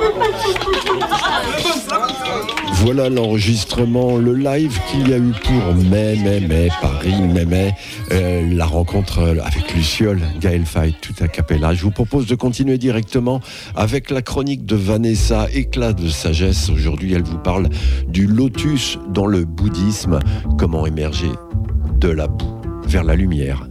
Voilà l'enregistrement, le live qu'il y a eu pour mai, Paris, mai, la rencontre avec Luciole, Gaël Faye, tout a cappella. Je vous propose de continuer directement avec la chronique de Vanessa, éclat de sagesse. Aujourd'hui, elle vous parle du lotus dans le bouddhisme, comment émerger de la boue vers la lumière.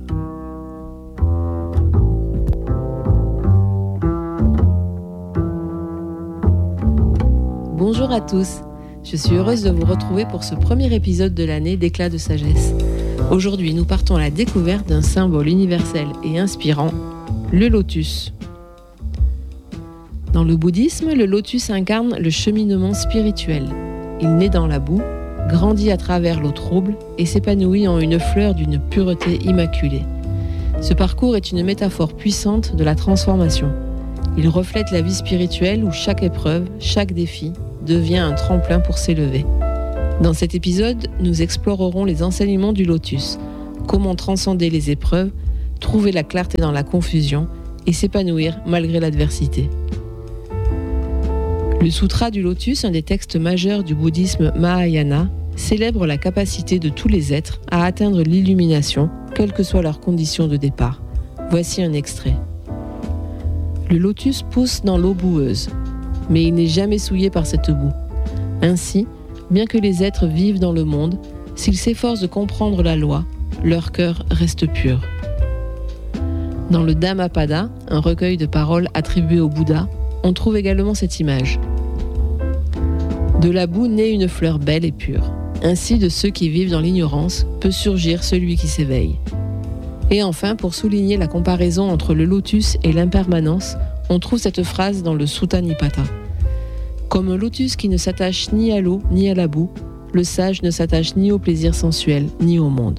Bonjour à tous, je suis heureuse de vous retrouver pour ce premier épisode de l'année d'Éclat de sagesse. Aujourd'hui, nous partons à la découverte d'un symbole universel et inspirant, le lotus. Dans le bouddhisme, le lotus incarne le cheminement spirituel. Il naît dans la boue, grandit à travers l'eau trouble et s'épanouit en une fleur d'une pureté immaculée. Ce parcours est une métaphore puissante de la transformation. Il reflète la vie spirituelle où chaque épreuve, chaque défi devient un tremplin pour s'élever. Dans cet épisode, nous explorerons les enseignements du lotus, comment transcender les épreuves, trouver la clarté dans la confusion et s'épanouir malgré l'adversité. Le Sutra du lotus, un des textes majeurs du bouddhisme Mahayana, célèbre la capacité de tous les êtres à atteindre l'illumination, quelles que soient leurs conditions de départ. Voici un extrait. Le lotus pousse dans l'eau boueuse, mais il n'est jamais souillé par cette boue. Ainsi, bien que les êtres vivent dans le monde, s'ils s'efforcent de comprendre la loi, leur cœur reste pur. Dans le Dhammapada, un recueil de paroles attribué au Bouddha, on trouve également cette image. De la boue naît une fleur belle et pure. Ainsi, de ceux qui vivent dans l'ignorance peut surgir celui qui s'éveille. Et enfin, pour souligner la comparaison entre le lotus et l'impermanence, on trouve cette phrase dans le Sutta Nipata. Comme un lotus qui ne s'attache ni à l'eau ni à la boue, le sage ne s'attache ni au plaisir sensuel ni au monde.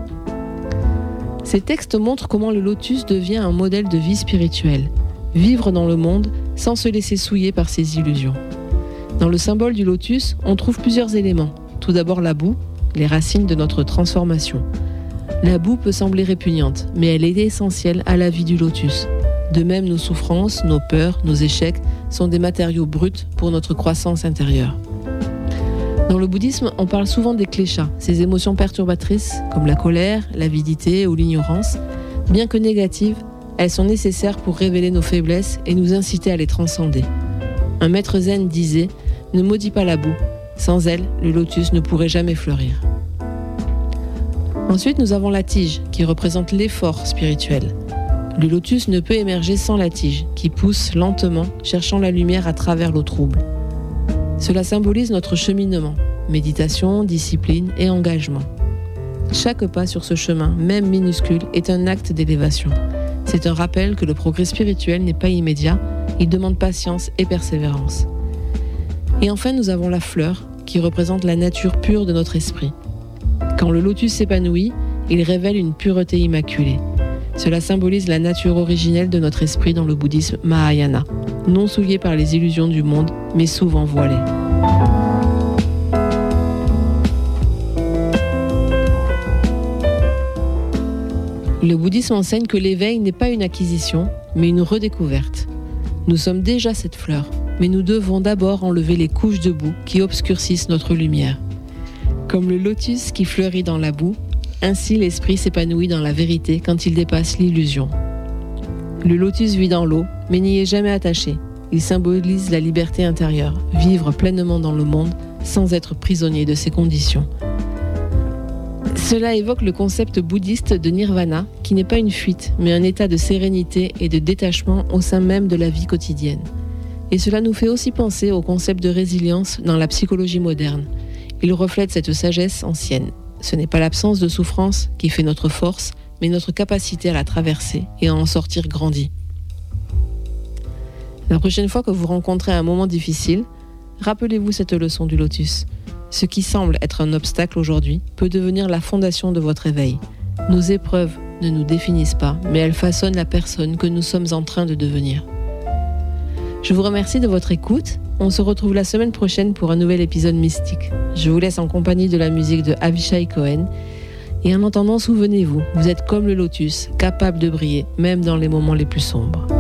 Ces textes montrent comment le lotus devient un modèle de vie spirituelle, vivre dans le monde sans se laisser souiller par ses illusions. Dans le symbole du lotus, on trouve plusieurs éléments. Tout d'abord la boue, les racines de notre transformation. La boue peut sembler répugnante, mais elle est essentielle à la vie du lotus. De même, nos souffrances, nos peurs, nos échecs sont des matériaux bruts pour notre croissance intérieure. Dans le bouddhisme, on parle souvent des kleshas, ces émotions perturbatrices comme la colère, l'avidité ou l'ignorance. Bien que négatives, elles sont nécessaires pour révéler nos faiblesses et nous inciter à les transcender. Un maître zen disait « Ne maudis pas la boue, sans elle, le lotus ne pourrait jamais fleurir ». Ensuite, nous avons la tige, qui représente l'effort spirituel. Le lotus ne peut émerger sans la tige, qui pousse lentement, cherchant la lumière à travers l'eau trouble. Cela symbolise notre cheminement, méditation, discipline et engagement. Chaque pas sur ce chemin, même minuscule, est un acte d'élévation. C'est un rappel que le progrès spirituel n'est pas immédiat, il demande patience et persévérance. Et enfin, nous avons la fleur, qui représente la nature pure de notre esprit. Quand le lotus s'épanouit, il révèle une pureté immaculée. Cela symbolise la nature originelle de notre esprit dans le bouddhisme Mahayana, non souillé par les illusions du monde, mais souvent voilé. Le bouddhisme enseigne que l'éveil n'est pas une acquisition, mais une redécouverte. Nous sommes déjà cette fleur, mais nous devons d'abord enlever les couches de boue qui obscurcissent notre lumière. Comme le lotus qui fleurit dans la boue, ainsi l'esprit s'épanouit dans la vérité quand il dépasse l'illusion. Le lotus vit dans l'eau, mais n'y est jamais attaché. Il symbolise la liberté intérieure, vivre pleinement dans le monde sans être prisonnier de ses conditions. Cela évoque le concept bouddhiste de nirvana, qui n'est pas une fuite, mais un état de sérénité et de détachement au sein même de la vie quotidienne. Et cela nous fait aussi penser au concept de résilience dans la psychologie moderne. Il reflète cette sagesse ancienne. Ce n'est pas l'absence de souffrance qui fait notre force, mais notre capacité à la traverser et à en sortir grandi. La prochaine fois que vous rencontrez un moment difficile, rappelez-vous cette leçon du lotus. Ce qui semble être un obstacle aujourd'hui peut devenir la fondation de votre éveil. Nos épreuves ne nous définissent pas, mais elles façonnent la personne que nous sommes en train de devenir. Je vous remercie de votre écoute. On se retrouve la semaine prochaine pour un nouvel épisode mystique. Je vous laisse en compagnie de la musique de Avishai Cohen. Et en attendant, souvenez-vous, vous êtes comme le lotus, capable de briller, même dans les moments les plus sombres.